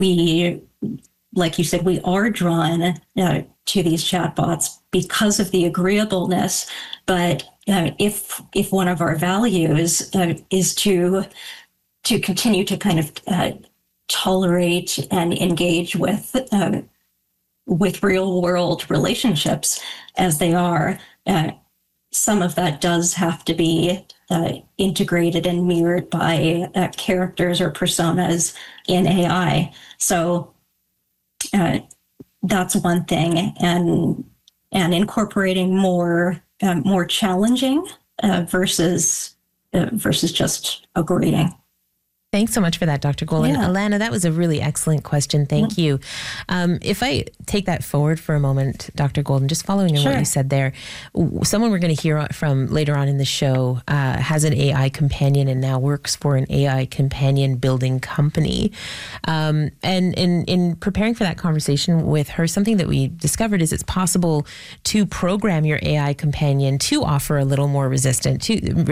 we, like you said, we are drawn to these chatbots because of the agreeableness. But if one of our values is to continue to kind of tolerate and engage with real world relationships as they are, some of that does have to be integrated and mirrored by characters or personas in AI. So that's one thing, and incorporating more challenging versus just agreeing. Thanks so much for that, Dr. Golin. Yeah. Alana, that was a really excellent question. Thank you. If I take that forward for a moment, Dr. Golin, just following on what you said there, someone we're going to hear from later on in the show has an AI companion and now works for an AI companion building company. And in preparing for that conversation with her, something that we discovered is it's possible to program your AI companion to offer a little more resistance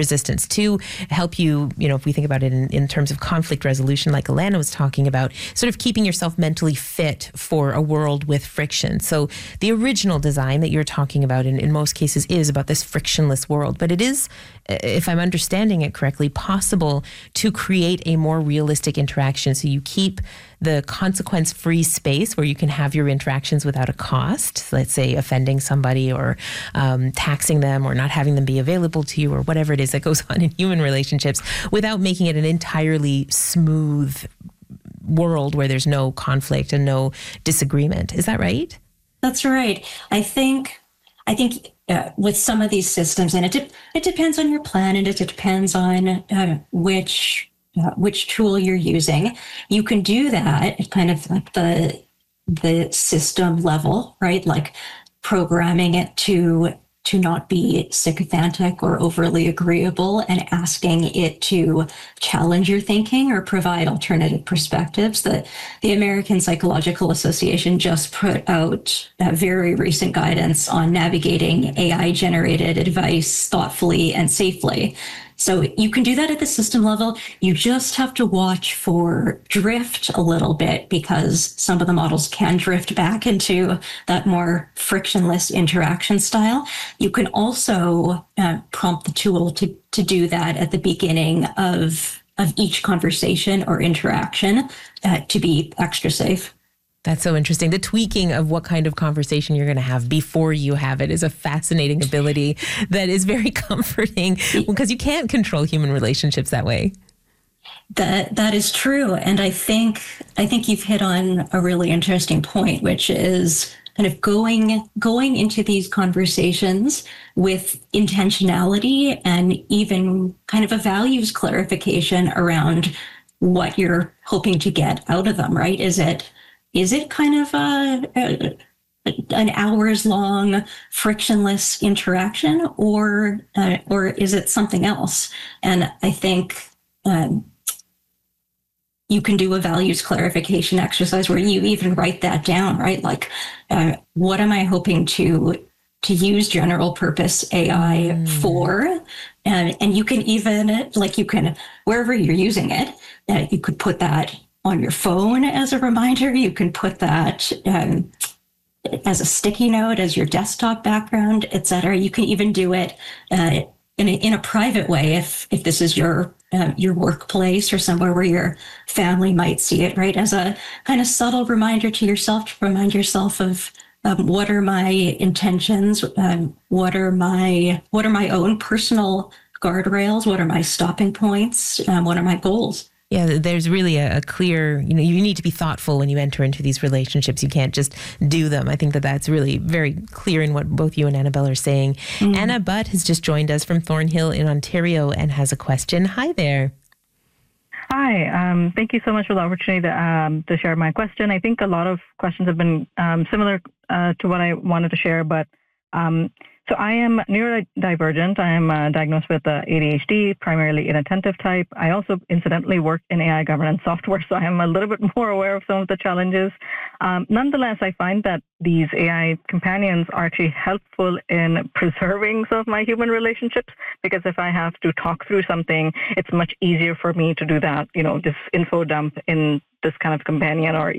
to help you, if we think about it in terms of conflict resolution, like Alana was talking about, sort of keeping yourself mentally fit for a world with friction. So the original design that you're talking about in most cases is about this frictionless world, but it is, if I'm understanding it correctly, possible to create a more realistic interaction. So you keep the consequence-free space where you can have your interactions without a cost, let's say offending somebody or taxing them or not having them be available to you or whatever it is that goes on in human relationships, without making it an entirely smooth world where there's no conflict and no disagreement. Is that right? That's right. I think with some of these systems, and it depends on your plan, and it depends on which tool you're using. You can do that at kind of like the system level, right? Like programming it to not be sycophantic or overly agreeable, and asking it to challenge your thinking or provide alternative perspectives. The American Psychological Association just put out very recent guidance on navigating AI-generated advice thoughtfully and safely. So you can do that at the system level. You just have to watch for drift a little bit, because some of the models can drift back into that more frictionless interaction style. You can also prompt the tool to do that at the beginning of each conversation or interaction to be extra safe. That's so interesting. The tweaking of what kind of conversation you're going to have before you have it is a fascinating ability that is very comforting, because you can't control human relationships that way. That is true. And I think you've hit on a really interesting point, which is kind of going into these conversations with intentionality and even kind of a values clarification around what you're hoping to get out of them, right? Is it kind of an hours long frictionless interaction, or is it something else? And I think you can do a values clarification exercise where you even write that down, right? Like, what am I hoping to use general purpose AI for? And you can even, wherever you're using it, you could put that on your phone as a reminder. You can put that as a sticky note, as your desktop background, et cetera. You can even do it in a private way if this is your workplace or somewhere where your family might see it, right? As a kind of subtle reminder to yourself, to remind yourself of what are my intentions, what are my own personal guardrails, what are my stopping points, what are my goals. Yeah, there's really a clear, you need to be thoughtful when you enter into these relationships. You can't just do them. I think that's really very clear in what both you and Annabelle are saying. Anna Butt has just joined us from Thornhill in Ontario and has a question. Hi there. Hi. Thank you so much for the opportunity to share my question. I think a lot of questions have been similar to what I wanted to share, but so I am neurodivergent. I am diagnosed with ADHD, primarily inattentive type. I also incidentally work in AI governance software, so I am a little bit more aware of some of the challenges. Nonetheless, I find that these AI companions are actually helpful in preserving some of my human relationships, because if I have to talk through something, it's much easier for me to do that, this info dump in this kind of companion or